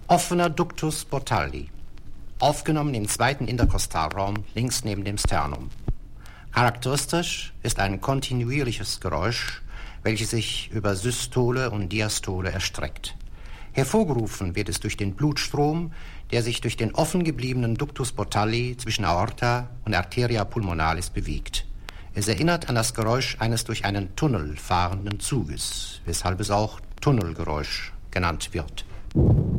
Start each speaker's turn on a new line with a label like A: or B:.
A: Offener Ductus Botalli, aufgenommen im zweiten Interkostalraum links neben dem Sternum. Charakteristisch ist ein kontinuierliches Geräusch, welches sich über Systole und Diastole erstreckt. Hervorgerufen wird es durch den Blutstrom, der sich durch den offen gebliebenen Ductus Botalli zwischen Aorta und Arteria pulmonalis bewegt. Es erinnert an das Geräusch eines durch einen Tunnel fahrenden Zuges, weshalb es auch Tunnelgeräusch genannt wird.